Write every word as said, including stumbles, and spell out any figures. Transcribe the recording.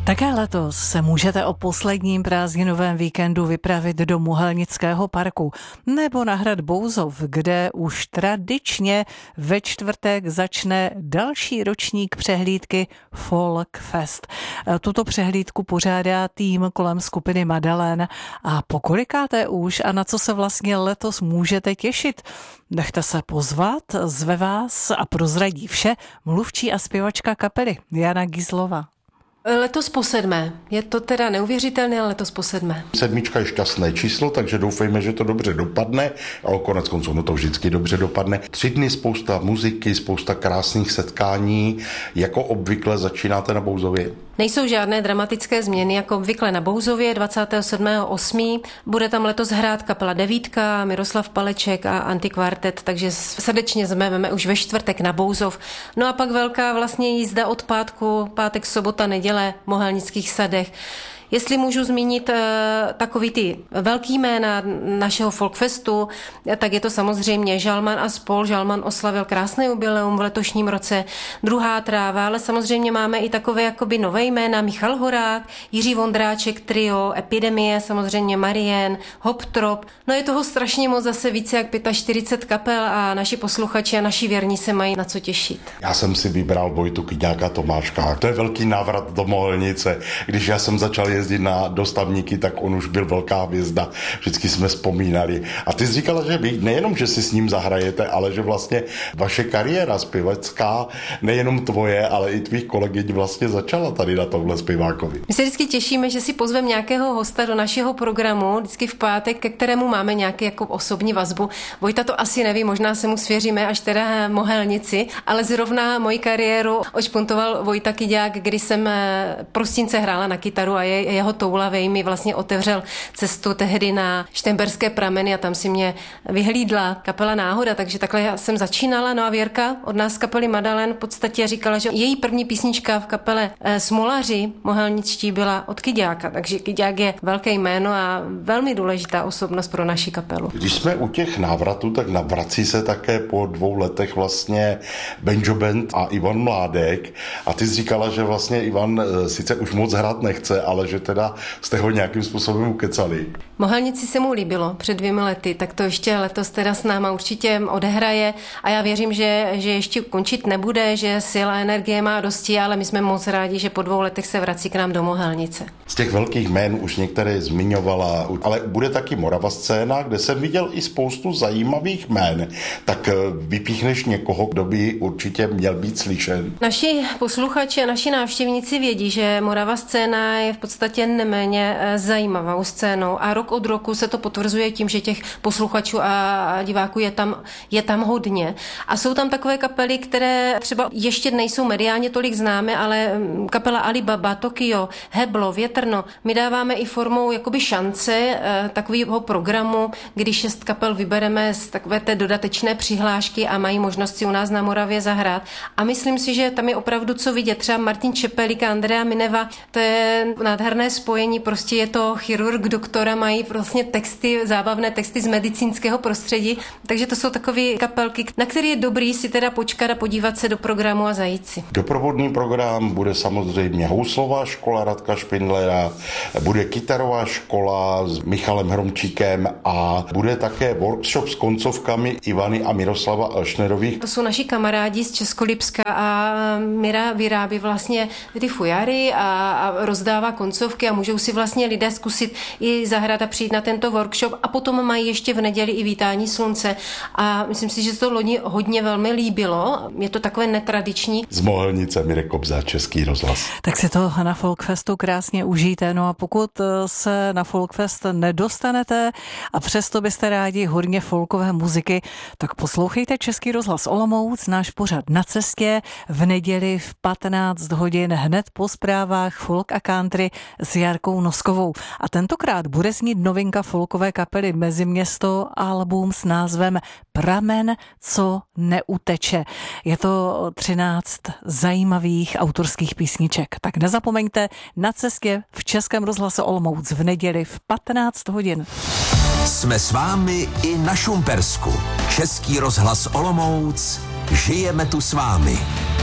Také letos se můžete o posledním prázdninovém víkendu vypravit do Mohelnického parku nebo na hrad Bouzov, kde už tradičně ve čtvrtek začne další ročník přehlídky Folk Fest. Tuto přehlídku pořádá tým kolem skupiny Madeleine a pokolikáté už a na co se vlastně letos můžete těšit? Nechte se pozvat, zve vás a prozradí vše mluvčí a zpěvačka kapely Jana Gizlová. Letos po sedmé. Je to teda neuvěřitelné, ale letos po sedmé. Sedmička je šťastné číslo, takže doufejme, že to dobře dopadne. Ale konec konců, no to vždycky dobře dopadne. Tři dny spousta muziky, spousta krásných setkání. Jako obvykle začínáte na Bouzově? Nejsou žádné dramatické změny, jako obvykle na Bouzově dvacátého sedmého osmého Bude tam letos hrát kapela Devítka, Miroslav Paleček a Antikvartet, takže srdečně zveme už ve čtvrtek na Bouzov. No a pak velká vlastně jízda od pátku, pátek, sobota, neděle v Mohelnických sadech. Jestli můžu zmínit uh, takový ty velký jména našeho folkfestu, tak je to samozřejmě Žalman a spol. Žalman oslavil krásné jubileum v letošním roce, Druhá tráva, ale samozřejmě máme i takové jakoby nové jména, Michal Horák, Jiří Vondráček trio, Epidemie, samozřejmě Marien, Hoptrop. No je toho strašně moc, zase více jak čtyřicet pět kapel a naši posluchači a naši věrní se mají na co těšit. Já jsem si vybral Vojtu Kyďáka Tomáška. To je velký návrat do Mohelnice. Když já jsem začal jezdit na dostavníky, tak on už byl velká hvězda. Vždycky jsme vzpomínali. A ty jsi říkala, že vy nejenom, že si s ním zahrajete, ale že vlastně vaše kariéra zpěvecká, nejenom tvoje, ale i tvých kolegyň vlastně začala tady na tomhle zpěvákovi. My se vždycky těšíme, že si pozveme nějakého hosta do našeho programu, vždycky v pátek, ke kterému máme nějaký jako osobní vazbu. Vojta to asi neví, možná se mu svěříme až teda Mohelnici, ale zrovna moji kariéru odšpuntoval Vojta Kyďák, kdy jsem prosince hrála na kytaru a je, jeho toulavej mi vlastně otevřel cestu tehdy na Štemberské prameny a tam si mě vyhlídla kapela Náhoda, takže takhle já jsem začínala. No a Věrka od nás kapely Madeleine v podstatě říkala, že její první písnička v kapele Smolaři mohelničtí byla od Kyďáka, takže Kyďák je velké jméno a velmi důležitá osobnost pro naši kapelu. Když jsme u těch návratů, tak navrací se také po dvou letech vlastně Benjo Band a Ivan Mládek a ty jsi říkala, že vlastně Ivan sice už moc hrát nechce, ale že teda jste ho nějakým způsobem ukecali. Mohelnici se mu líbilo před dvěmi lety, tak to ještě letos teda s náma určitě odehraje a já věřím, že, že ještě končit nebude, že síla energie má dosti, ale my jsme moc rádi, že po dvou letech se vrací k nám do Mohelnice. Z těch velkých jmén už některé zmiňovala, ale bude taky Morava scéna, kde jsem viděl i spoustu zajímavých jmén. Tak vypíchneš někoho, kdo by určitě měl být slyšen? Naši posluchači a naši návštěvníci vědí, že Morava scéna je v podstatě neméně zajímavou scénou a rok od roku se to potvrzuje tím, že těch posluchačů a diváků je tam, je tam hodně. A jsou tam takové kapely, které třeba ještě nejsou mediálně tolik známé, ale kapela Alibaba, Tokio, Heblo, Větrno. My dáváme i formou jakoby šance takového programu, kdy šest kapel vybereme z takové té dodatečné přihlášky a mají možnost si u nás na Moravě zahrát. A myslím si, že tam je opravdu co vidět. Třeba Martin Čepelík a Andrea Mineva, to je nádherné spojení, prostě je to chirurg, doktora, mají vlastně texty, zábavné texty z medicínského prostředí, takže to jsou takové kapelky, na které je dobrý si teda počkat a podívat se do programu a zajít si. Doprovodný program bude samozřejmě houslová škola Radka Špindlera, bude kytarová škola s Michalem Hromčíkem a bude také workshop s koncovkami Ivany a Miroslava Elšnerových. To jsou naši kamarádi z Českolipska a Mira vyrábí vlastně ty fujary a, a rozdává koncovky a můžou si vlastně lidé zkusit i zahrát a přijít na tento workshop a potom mají ještě v neděli i vítání slunce a myslím si, že se to loni hodně velmi líbilo. Je to takové netradiční. Z Mohelnice Mirek Kobza, Český rozhlas. Tak si to na Folkfestu krásně užijte. No a pokud se na Folkfest nedostanete a přesto byste rádi hodně folkové muziky, tak poslouchejte Český rozhlas Olomouc, náš pořad Na cestě v neděli v patnáct hodin hned po zprávách folk a country s Jarkou Noskovou. A tentokrát bude znít novinka folkové kapely Meziměsto, album s názvem Pramen, co neuteče. Je to třináct zajímavých autorských písniček. Tak nezapomeňte, Na cestě v Českém rozhlase Olomouc v neděli v patnáct hodin. Jsme s vámi i na Šumpersku. Český rozhlas Olomouc. Žijeme tu s vámi.